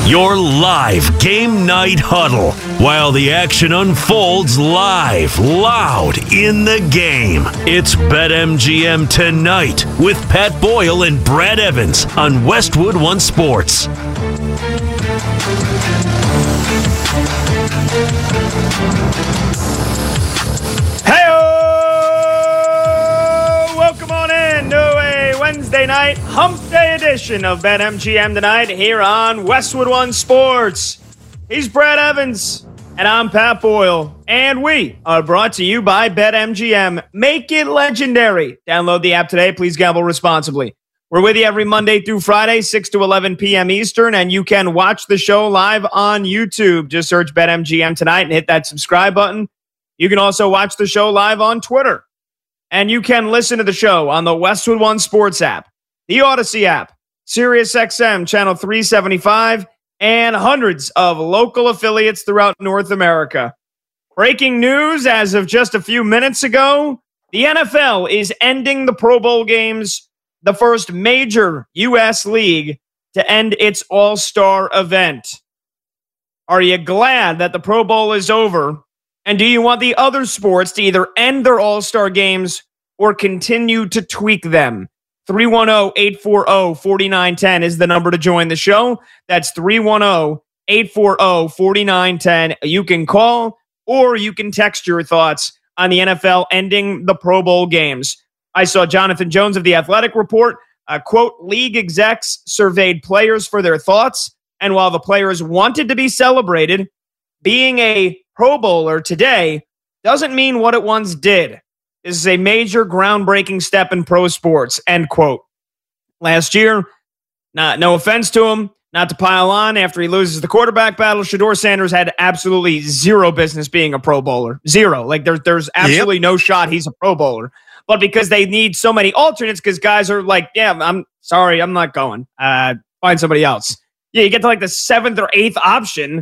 Your live game night huddle while the action unfolds live, loud in the game. It's BetMGM Tonight with Pat Boyle and Brad Evans on Westwood One Sports. Welcome on in to a Wednesday night hump day edition of BetMGM Tonight here on Westwood One Sports. He's Brad Evans, and I'm Pat Boyle, and we are brought to you by BetMGM. Make it legendary. Download the app today. Please gamble responsibly. We're with you every Monday through Friday, 6 to 11 p.m. Eastern, and you can watch the show live on YouTube. Just search BetMGM Tonight and hit that subscribe button. You can also watch the show live on Twitter. And you can listen to the show on the Westwood One Sports app, the Odyssey app, SiriusXM Channel 375, and hundreds of local affiliates throughout North America. Breaking news as of just a few minutes ago, the NFL is ending the Pro Bowl games, the first major U.S. league to end its All-Star event. Are you glad that the Pro Bowl is over? And do you want the other sports to either end their All-Star games or continue to tweak them? 310-840-4910 is the number to join the show. That's 310-840-4910. You can call or you can text your thoughts on the NFL ending the Pro Bowl games. I saw Jonathan Jones of The Athletic report, quote, league execs surveyed players for their thoughts, and while the players wanted to be celebrated, being a Pro Bowler today doesn't mean what it once did. This is a major groundbreaking step in pro sports, end quote. Last year, no offense to him, not to pile on, after he loses the quarterback battle, Shedeur Sanders had absolutely zero business being a Pro Bowler. Zero. Like there's absolutely no shot he's a Pro Bowler. But because they need so many alternates, because guys are like, yeah, I'm sorry, I'm not going. Find somebody else. Yeah, you get to like the 7th or 8th option.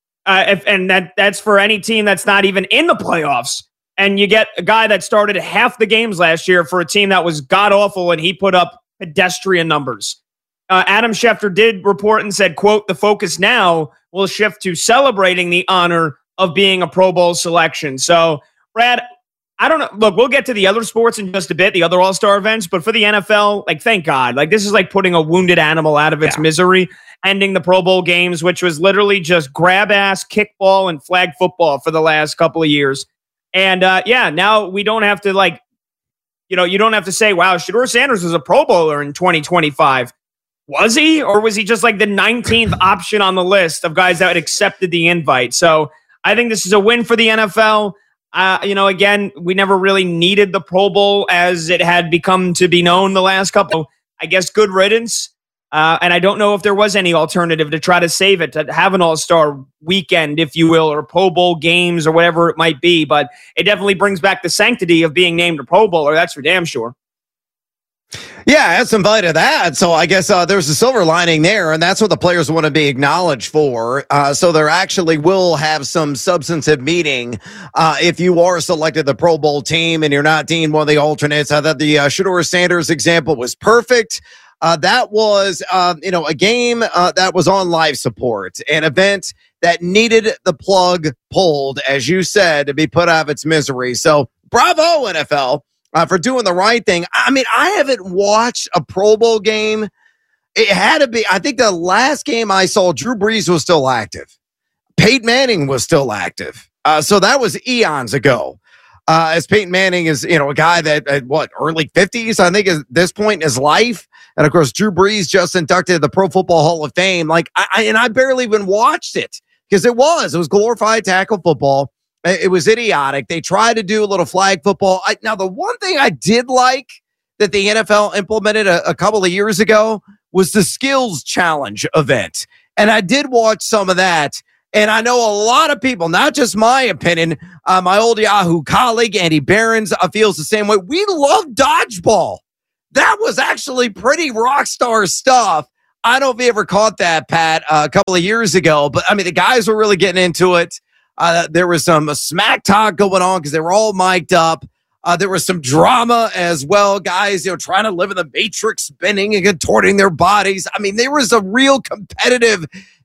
That's for any team that's not even in the playoffs. And you get a guy that started half the games last year for a team that was god-awful, and he put up pedestrian numbers. Adam Schefter did report and said, quote, the focus now will shift to celebrating the honor of being a Pro Bowl selection. So, Brad, I don't know. Look, we'll get to the other sports in just a bit, the other All-Star events, but for the NFL, like, thank God. Like, this is like putting a wounded animal out of its misery, ending the Pro Bowl games, which was literally just grab-ass, kickball, and flag football for the last couple of years. And, now we don't have to, you don't have to say, wow, Shedeur Sanders was a Pro Bowler in 2025. Was he? Or was he just like the 19th option on the list of guys that had accepted the invite? So I think this is a win for the NFL. Again, we never really needed the Pro Bowl as it had become to be known the last couple. I guess good riddance. And I don't know if there was any alternative to try to save it, to have an All-Star weekend, if you will, or Pro Bowl games or whatever it might be. But it definitely brings back the sanctity of being named a Pro Bowler. That's for damn sure. Yeah, add some value to that. So I guess there's a silver lining there, and that's what the players want to be acknowledged for. So there actually will have some substantive meaning if you are selected the Pro Bowl team and you're not deemed one of the alternates. I thought the Shedeur Sanders example was perfect. That was, a game that was on life support, an event that needed the plug pulled, as you said, to be put out of its misery. So bravo, NFL. For doing the right thing. I mean, I haven't watched a Pro Bowl game. It had to be, I think the last game I saw, Drew Brees was still active. Peyton Manning was still active. So that was eons ago. As Peyton Manning is, a guy that, early 50s, I think, at this point in his life. And of course, Drew Brees just inducted the Pro Football Hall of Fame. I barely even watched it because it was glorified tackle football. It was idiotic. They tried to do a little flag football. Now, the one thing I did like that the NFL implemented a couple of years ago was the skills challenge event. And I did watch some of that. And I know a lot of people, not just my opinion, my old Yahoo colleague, Andy Behrens, feels the same way. We love dodgeball. That was actually pretty rock star stuff. I don't know if you ever caught that, Pat, a couple of years ago. But, the guys were really getting into it. There was some smack talk going on because they were all mic'd up. There was some drama as well. Guys, trying to live in the matrix, spinning and contorting their bodies. There was a real competitive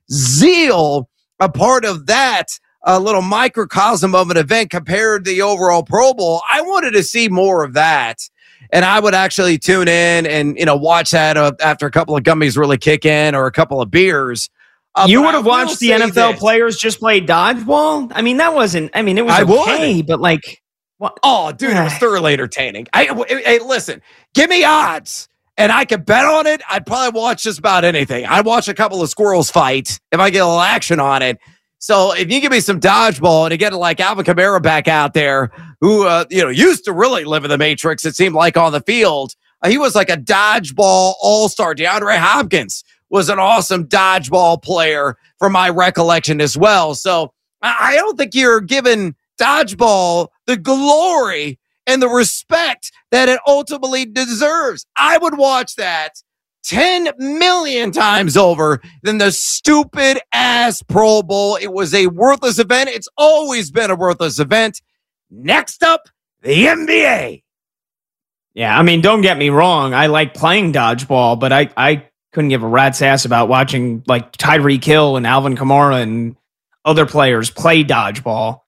zeal a part of that little microcosm of an event compared to the overall Pro Bowl. I wanted to see more of that. And I would actually tune in and, watch that after a couple of gummies really kick in or a couple of beers. You would have watched the NFL players just play dodgeball? I mean, it was okay, but like, what? Oh, dude, it was thoroughly entertaining. Hey, listen, give me odds and I could bet on it. I'd probably watch just about anything. I'd watch a couple of squirrels fight if I get a little action on it. So if you give me some dodgeball and you get like Alvin Kamara back out there, who used to really live in the Matrix, it seemed like on the field, he was like a dodgeball all-star. DeAndre Hopkins was an awesome dodgeball player from my recollection as well. So I don't think you're giving dodgeball the glory and the respect that it ultimately deserves. I would watch that 10 million times over than the stupid ass Pro Bowl. It was a worthless event. It's always been a worthless event. Next up, the NBA. Yeah, I mean, don't get me wrong. I like playing dodgeball, but I couldn't give a rat's ass about watching like Tyreek Hill and Alvin Kamara and other players play dodgeball.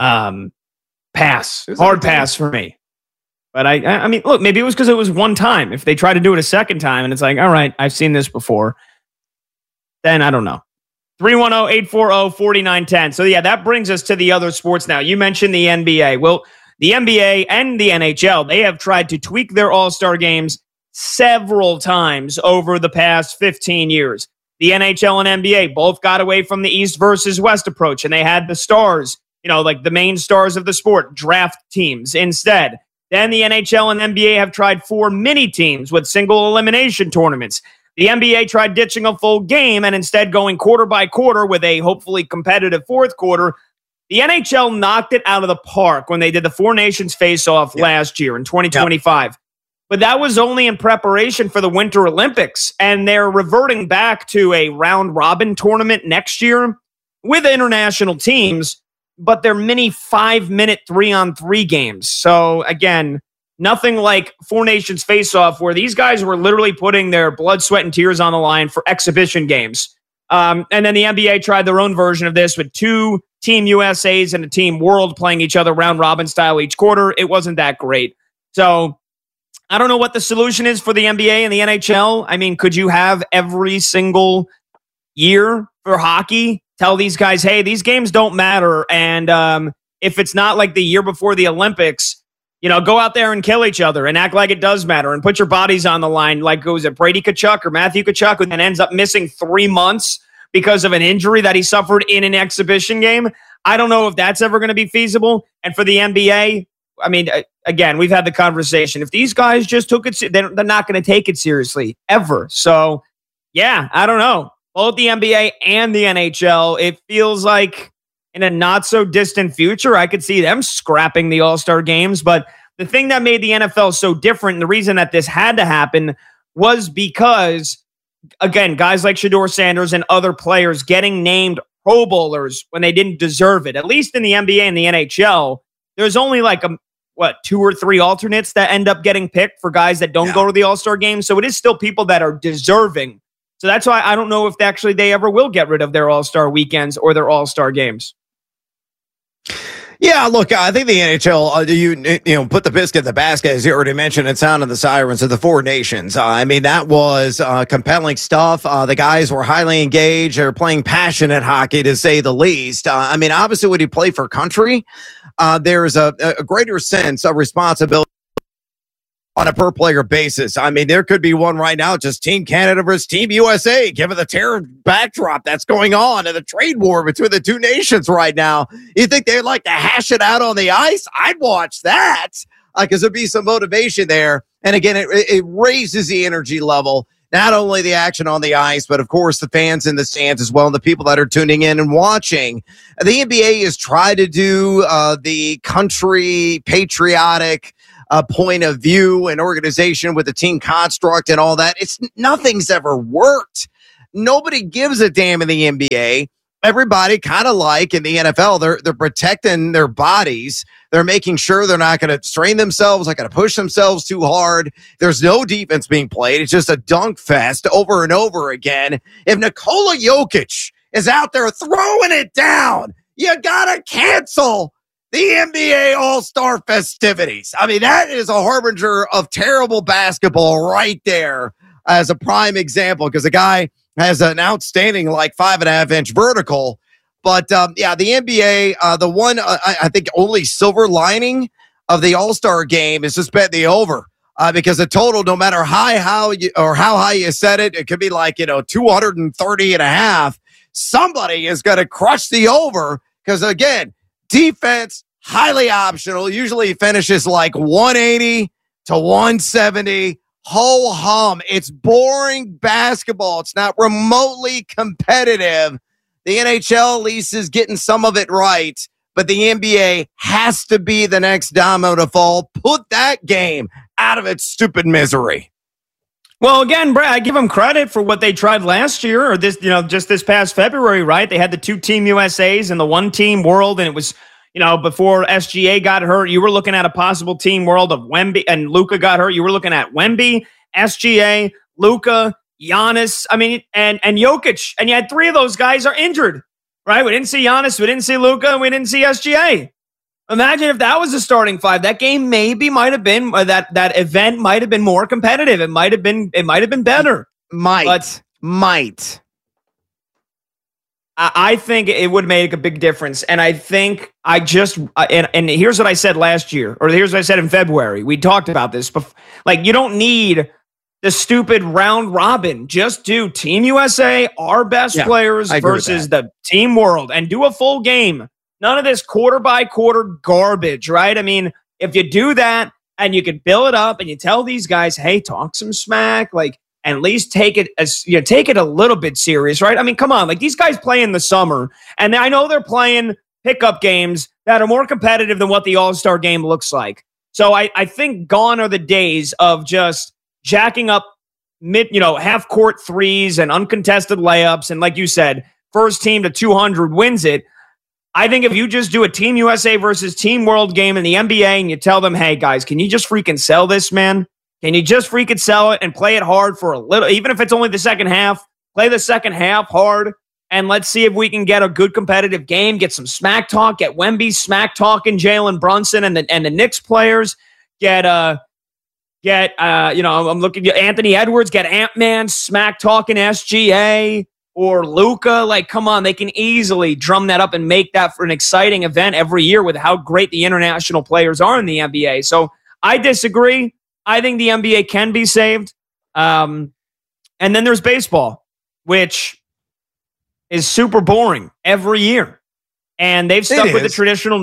Pass. Hard pass for me. But I mean, look, maybe it was because it was one time. If they try to do it a second time and it's like, all right, I've seen this before, then I don't know. 310-840-4910. So, yeah, that brings us to the other sports now. You mentioned the NBA. Well, the NBA and the NHL, they have tried to tweak their all-star games several times over the past 15 years. The NHL and NBA both got away from the East versus West approach, and they had the stars, like the main stars of the sport, draft teams instead. Then the NHL and NBA have tried 4 mini teams with single elimination tournaments. The NBA tried ditching a full game and instead going quarter by quarter with a hopefully competitive fourth quarter. The NHL knocked it out of the park when they did the 4 Nations face-off last year in 2025. But that was only in preparation for the Winter Olympics, and they're reverting back to a round-robin tournament next year with international teams, but they're mini 5-minute 3-on-3 games. So again, nothing like 4 Nations face-off where these guys were literally putting their blood, sweat, and tears on the line for exhibition games. And then the NBA tried their own version of this with 2 Team USAs and a Team World playing each other round-robin style each quarter. It wasn't that great. So I don't know what the solution is for the NBA and the NHL. I mean, could you have every single year for hockey tell these guys, hey, these games don't matter. And if it's not like the year before the Olympics, go out there and kill each other and act like it does matter and put your bodies on the line. Like, was it Brady Tkachuk or Matthew Tkachuk who then ends up missing 3 months because of an injury that he suffered in an exhibition game? I don't know if that's ever going to be feasible. And for the NBA, I mean, again, we've had the conversation. If these guys just took it, they're not going to take it seriously ever. So, yeah, I don't know. Both the NBA and the NHL, it feels like in a not so distant future, I could see them scrapping the All-Star games. But the thing that made the NFL so different, and the reason that this had to happen, was because, again, guys like Shedeur Sanders and other players getting named Pro Bowlers when they didn't deserve it. At least in the NBA and the NHL, there's only like 2 or 3 alternates that end up getting picked for guys that don't go to the All-Star game. So it is still people that are deserving. So that's why I don't know if they ever will get rid of their All-Star weekends or their All-Star games. Yeah, look, I think the NHL, you put the biscuit in the basket, as you already mentioned, and sounded the sirens of the 4 Nations. I mean, that was compelling stuff. The guys were highly engaged. They're playing passionate hockey, to say the least. I mean, obviously, when you play for country, there's a greater sense of responsibility on a per-player basis. I mean, there could be one right now, just Team Canada versus Team USA, given the terror backdrop that's going on and the trade war between the 2 nations right now. You think they'd like to hash it out on the ice? I'd watch that because there'd be some motivation there. And again, it raises the energy level, not only the action on the ice, but of course the fans in the stands as well, and the people that are tuning in and watching. The NBA has tried to do the country patriotic point of view and organization with the team construct and all that. Nothing's ever worked. Nobody gives a damn in the NBA. Everybody kind of like in the NFL, they're protecting their bodies. They're making sure they're not going to strain themselves, not going to push themselves too hard. There's no defense being played. It's just a dunk fest over and over again. If Nikola Jokic is out there throwing it down. You gotta cancel the NBA All-Star festivities. I mean, that is a harbinger of terrible basketball right there as a prime example, because the guy has an outstanding, like 5.5-inch vertical. But yeah, the NBA, the one, I think only silver lining of the All-Star game is just bet the over. Because the total, no matter how high you set it, it could be like, 230.5. Somebody is going to crush the over because, again, defense, highly optional, usually finishes like 180 to 170. Ho hum. It's boring basketball. It's not remotely competitive. The NHL at least is getting some of it right, but the NBA has to be the next domino to fall. Put that game out of its stupid misery. Well, again, Brad, I give them credit for what they tried last year, or this, just this past February, right? They had the 2 Team USAs and the 1 Team World, and it was, before SGA got hurt, you were looking at a possible Team World of Wemby, and Luka got hurt. You were looking at Wemby, SGA, Luka, Giannis, and Jokic, and you had 3 of those guys are injured, right? We didn't see Giannis, we didn't see Luka, and we didn't see SGA. Imagine if that was the starting 5. That game might have been that event might have been more competitive. It might have been better. Might. I think it would make a big difference. And I think and here's what I said last year, or here's what I said in February. We talked about this. Like, you don't need the stupid round robin. Just do Team USA, our best players versus the Team World, and do a full game. None of this quarter by quarter garbage, right? I mean, if you do that and you can build it up and you tell these guys, hey, talk some smack, like, and at least take it a little bit serious, right? I mean, come on, like, these guys play in the summer, and I know they're playing pickup games that are more competitive than what the All-Star game looks like. So I think gone are the days of just jacking up half court threes and uncontested layups, and like you said, first team to 200 wins it. I think if you just do a Team USA versus Team World game in the NBA and you tell them, hey, guys, can you just freaking sell this, man? Can you just freaking sell it and play it hard for a little, even if it's only the second half, play the second half hard, and let's see if we can get a good competitive game, get some smack talk, get Wemby smack talking Jalen Brunson and the Knicks players, I'm looking at Anthony Edwards, get Ant-Man smack talking SGA. Or Luka, like, come on, they can easily drum that up and make that for an exciting event every year with how great the international players are in the NBA. So I disagree. I think the NBA can be saved. And then there's baseball, which is super boring every year. And they've stuck with the traditional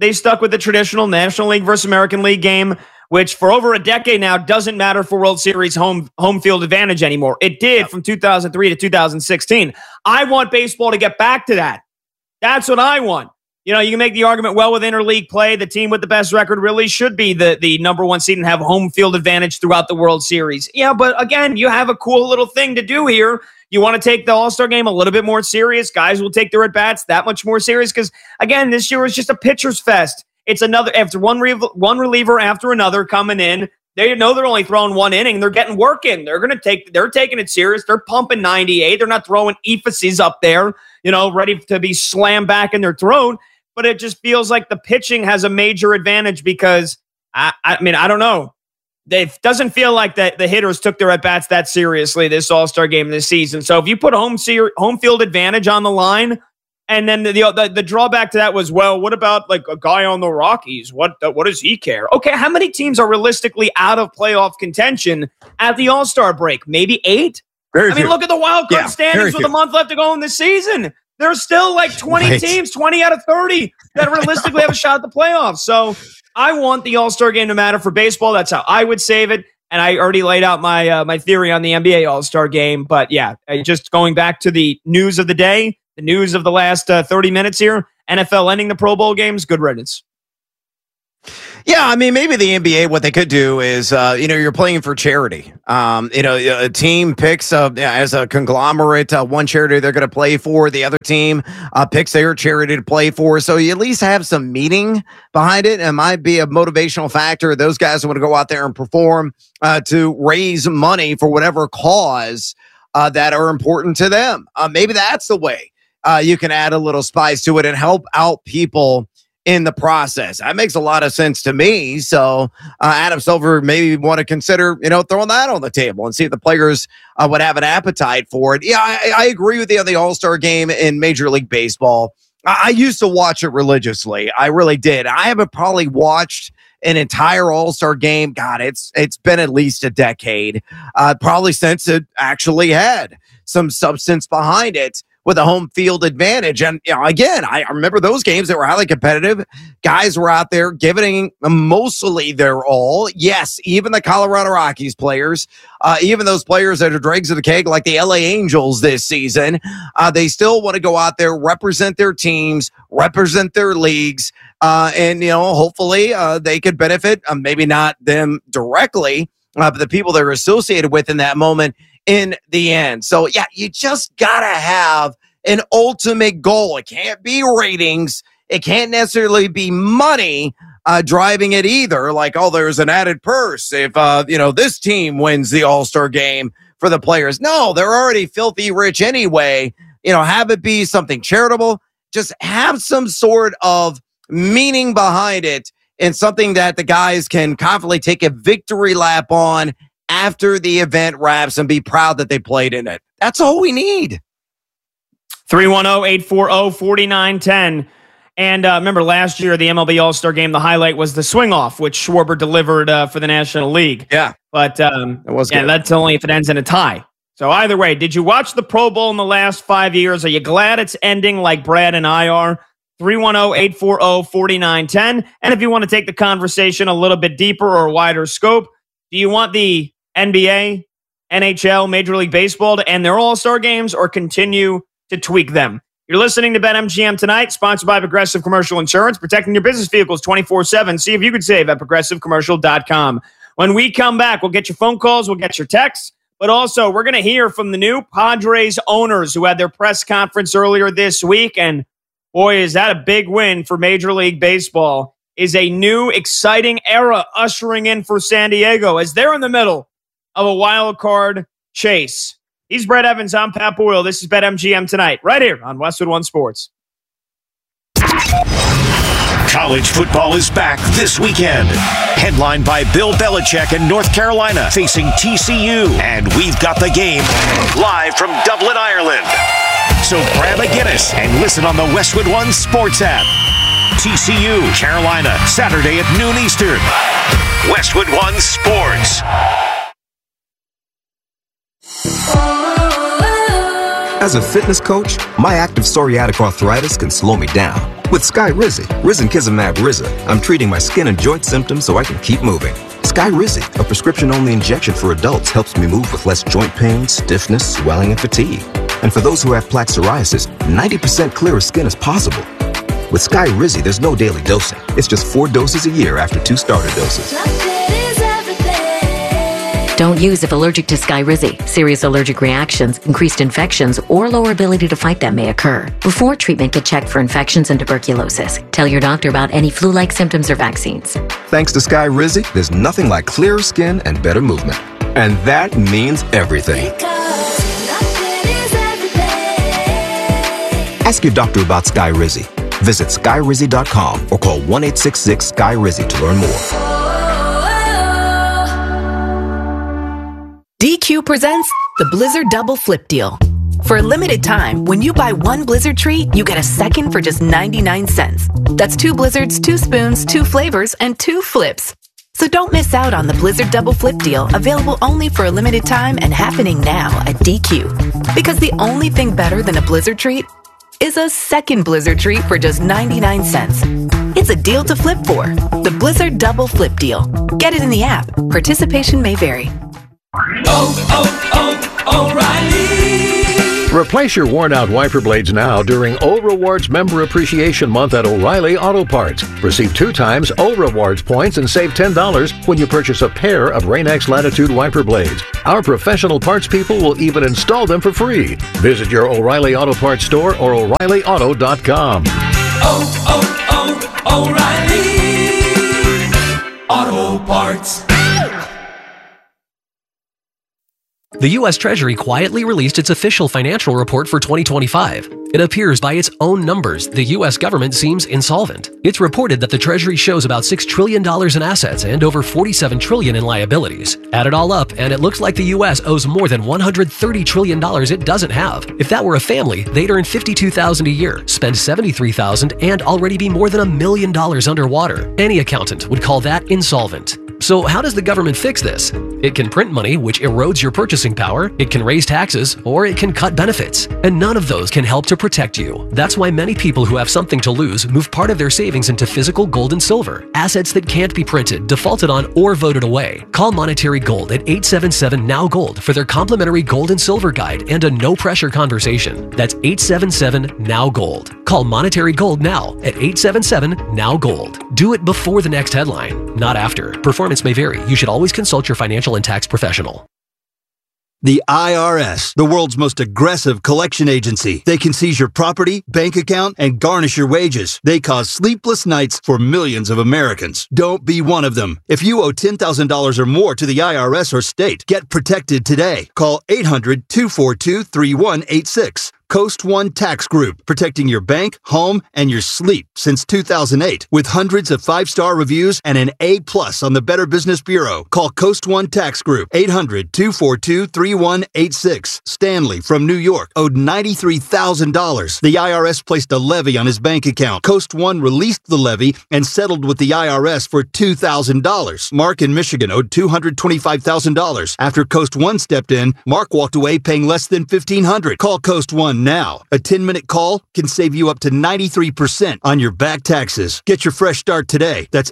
National League versus American League game, which for over a decade now doesn't matter for World Series home field advantage anymore. It did from 2003 to 2016. I want baseball to get back to that. That's what I want. You can make the argument, well, with interleague play, the team with the best record really should be the number 1 seed and have home field advantage throughout the World Series. Yeah, but again, you have a cool little thing to do here. You want to take the All-Star game a little bit more serious. Guys will take their at-bats that much more serious because, again, this year was just a pitcher's fest. It's another, after one reliever after another coming in. They know they're only throwing 1 inning. They're getting work in. They're taking it serious. They're pumping 98. They're not throwing emphases up there, ready to be slammed back in their throat. But it just feels like the pitching has a major advantage because, I don't know. It doesn't feel like that the hitters took their at-bats that seriously this All-Star game this season. So if you put home field advantage on the line, and then the drawback to that was, well, what about like a guy on the Rockies? What does he care? Okay, how many teams are realistically out of playoff contention at the All-Star break? Maybe 8? Very few. Look at the wild card standings with a month left to go in the season. There's still like 20 teams, 20 out of 30 that realistically have a shot at the playoffs. So I want the All-Star game to matter for baseball. That's how I would save it. And I already laid out my theory on the NBA All-Star game. But yeah, just going back to the news of the day, the news of the last 30 minutes here, NFL ending the Pro Bowl games, good riddance. Yeah, maybe the NBA, what they could do is, you're playing for charity. A team picks as a conglomerate, one charity they're going to play for. The other team picks their charity to play for. So you at least have some meaning behind it. It might be a motivational factor. Those guys want to go out there and perform to raise money for whatever cause that are important to them. Maybe that's the way you can add a little spice to it and help out people in the process. That makes a lot of sense to me. So Adam Silver maybe want to consider, throwing that on the table and see if the players would have an appetite for it. Yeah, I agree with you on the All-Star game in Major League Baseball. I used to watch it religiously. I really did. I haven't probably watched an entire All-Star game. God, it's been at least a decade, probably since it actually had some substance behind it with a home field advantage. And again, I remember those games that were highly competitive. Guys were out there giving mostly their all. Yes, even the Colorado Rockies players, even those players that are dregs of the keg like the LA Angels this season, they still want to go out there, represent their teams, represent their leagues, and hopefully they could benefit, maybe not them directly, but the people they're associated with in that moment in the end. So yeah, you just gotta have an ultimate goal. It can't be ratings. It can't necessarily be money driving it either. Like, oh, there's an added purse if this team wins the All-Star game for the players. No, they're already filthy rich anyway. Have it be something charitable. Just have some sort of meaning behind it and something that the guys can confidently take a victory lap on after the event wraps and be proud that they played in it. That's all we need. 310-840-4910. And remember last year, the MLB All-Star Game, the highlight was the swing-off, which Schwarber delivered for the National League. Yeah. But it was good. That's only if it ends in a tie. So either way, did you watch the Pro Bowl in the last 5 years? Are you glad it's ending like Brad and I are? 310-840-4910. And if you want to take the conversation a little bit deeper or a wider scope, do you want the NBA, NHL, Major League Baseball to end their All-Star games or continue to tweak them? You're listening to BetMGM Tonight, sponsored by Progressive Commercial Insurance, protecting your business vehicles 24/7. See if you could save at progressivecommercial.com. When we come back, we'll get your phone calls, we'll get your texts, but also we're going to hear from the new Padres owners who had their press conference earlier this week. And boy, is that a big win for Major League Baseball. Is a new, exciting era ushering in for San Diego as they're in the middle of a wild card chase. He's Brett Evans. I'm Pat Boyle. This is BetMGM Tonight, right here on Westwood One Sports. College football is back this weekend. Headlined by Bill Belichick in North Carolina facing TCU. And we've got the game live from Dublin, Ireland. So grab a Guinness and listen on the Westwood One Sports app. TCU, Carolina, Saturday at noon Eastern. Westwood One Sports. As a fitness coach, my active psoriatic arthritis can slow me down. With Skyrizi, risankizumab Riza, I'm treating my skin and joint symptoms so I can keep moving. Skyrizi, a prescription-only injection for adults, helps me move with less joint pain, stiffness, swelling, and fatigue. And for those who have plaque psoriasis, 90% clearer skin is possible. With Skyrizi, there's no daily dosing. It's just 4 doses a year after 2 starter doses. Don't use if allergic to Skyrizi. Serious allergic reactions, increased infections, or lower ability to fight them may occur. Before treatment, get checked for infections and tuberculosis. Tell your doctor about any flu-like symptoms or vaccines. Thanks to Skyrizi, there's nothing like clearer skin and better movement. And that means everything. Ask your doctor about Skyrizi. Visit Skyrizi.com or call 1-866-SKY-RIZI to learn more. DQ presents the Blizzard Double Flip Deal. For a limited time, when you buy one Blizzard treat, you get a second for just 99 cents. That's 2 Blizzards, 2 spoons, 2 flavors, and 2 flips. So don't miss out on the Blizzard Double Flip Deal, available only for a limited time and happening now at DQ. Because the only thing better than a Blizzard treat is a second Blizzard treat for just 99 cents. It's a deal to flip for. The Blizzard Double Flip Deal. Get it in the app. Participation may vary. O'Reilly. Replace your worn-out wiper blades now during O Rewards Member Appreciation Month at O'Reilly Auto Parts. Receive 2 times O Rewards points and save $10 when you purchase a pair of Rain-X Latitude wiper blades. Our professional parts people will even install them for free. Visit your O'Reilly Auto Parts store or O'ReillyAuto.com. O'Reilly Auto Parts. The U.S. Treasury quietly released its official financial report for 2025. It appears by its own numbers, the U.S. government seems insolvent. It's reported that the Treasury shows about $6 trillion in assets and over $47 trillion in liabilities. Add it all up, and it looks like the U.S. owes more than $130 trillion it doesn't have. If that were a family, they'd earn $52,000 a year, spend $73,000, and already be more than $1 million underwater. Any accountant would call that insolvent. So how does the government fix this? It can print money, which erodes your purchasing power, it can raise taxes, or it can cut benefits. And none of those can help to protect you. That's why many people who have something to lose move part of their savings into physical gold and silver, assets that can't be printed, defaulted on, or voted away. Call Monetary Gold at 877-NOW-GOLD for their complimentary gold and silver guide and a no-pressure conversation. That's 877-NOW-GOLD. Call Monetary Gold now at 877-NOW-GOLD. Do it before the next headline, not after. Performance may vary. You should always consult your financial and tax professional. The IRS, the world's most aggressive collection agency. They can seize your property, bank account, and garnish your wages. They cause sleepless nights for millions of Americans. Don't be one of them. If you owe $10,000 or more to the IRS or state, get protected today. Call 800-242-3186. Coast One Tax Group, protecting your bank, home, and your sleep since 2008. With hundreds of 5-star reviews and an A+ on the Better Business Bureau. Call Coast One Tax Group, 800-242-3186. Stanley from New York owed $93,000. The IRS placed a levy on his bank account. Coast One released the levy and settled with the IRS for $2,000. Mark in Michigan owed $225,000. After Coast One stepped in, Mark walked away paying less than $1,500. Call Coast One now. A 10-minute call can save you up to 93% on your back taxes. Get your fresh start today. That's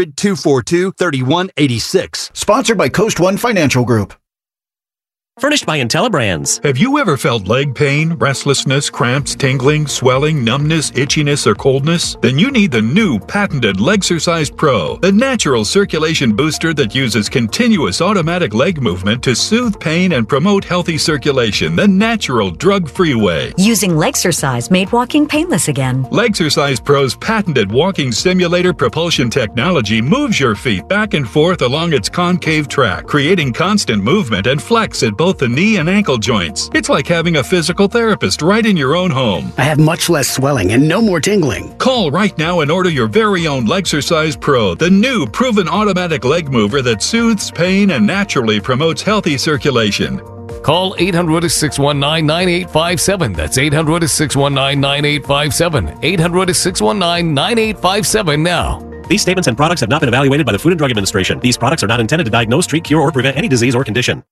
800-242-3186. Sponsored by Coast One Financial Group. Furnished by IntelliBrands. Have you ever felt leg pain, restlessness, cramps, tingling, swelling, numbness, itchiness, or coldness? Then you need the new patented Legsercise Pro, the natural circulation booster that uses continuous automatic leg movement to soothe pain and promote healthy circulation the natural, drug-free way. Using Legsercise made walking painless again. Legsercise Pro's patented walking simulator propulsion technology moves your feet back and forth along its concave track, creating constant movement and flex at both the knee and ankle joints. It's like having a physical therapist right in your own home. I have much less swelling and no more tingling. Call right now and order your very own Legsercise Pro, the new proven automatic leg mover that soothes pain and naturally promotes healthy circulation. Call 800-619-9857. That's 800-619-9857. 800-619-9857 now. These statements and products have not been evaluated by the Food and Drug Administration. These products are not intended to diagnose, treat, cure, or prevent any disease or condition.